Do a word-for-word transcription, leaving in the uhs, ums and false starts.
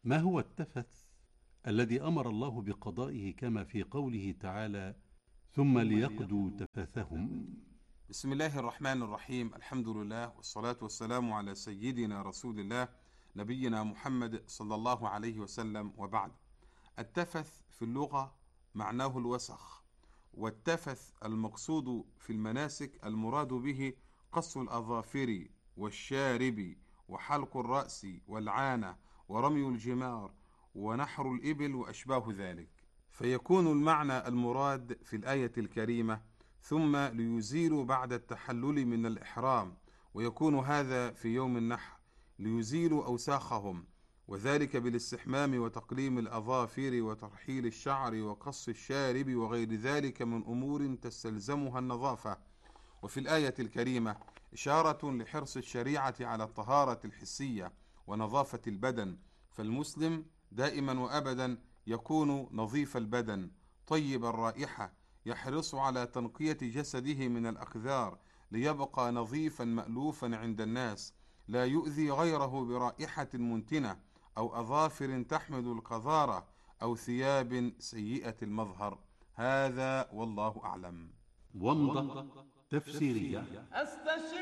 ما هو التفث الذي أمر الله بقضائه كما في قوله تعالى: ثم ليقضوا تفثهم؟ بسم الله الرحمن الرحيم. الحمد لله والصلاة والسلام على سيدنا رسول الله نبينا محمد صلى الله عليه وسلم، وبعد. التفث في اللغة معناه الوسخ، والتفث المقصود في المناسك المراد به قص الأظافر والشارب وحلق الرأس والعانة ورمي الجمار ونحر الإبل وأشباه ذلك. فيكون المعنى المراد في الآية الكريمة ثم ليزيلوا بعد التحلل من الإحرام، ويكون هذا في يوم النحر ليزيلوا أوساخهم، وذلك بالاستحمام وتقليم الأظافر وترحيل الشعر وقص الشارب وغير ذلك من أمور تستلزمها النظافة. وفي الآية الكريمة إشارة لحرص الشريعة على الطهارة الحسية ونظافة البدن، فالمسلم دائما وأبدا يكون نظيف البدن طيب الرائحة، يحرص على تنقية جسده من الأقذار ليبقى نظيفا مألوفا عند الناس، لا يؤذي غيره برائحة منتنة أو أظافر تحمل القذارة أو ثياب سيئة المظهر. هذا والله أعلم. ومضة تفسيرية.